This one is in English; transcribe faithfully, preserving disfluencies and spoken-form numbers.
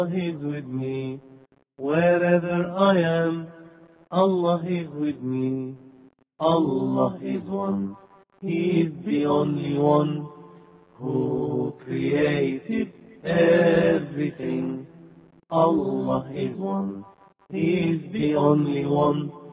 is with me. Wherever I am, Allah is with me. Allah is one. He is the only one who created everything. Allah is one. He is the only one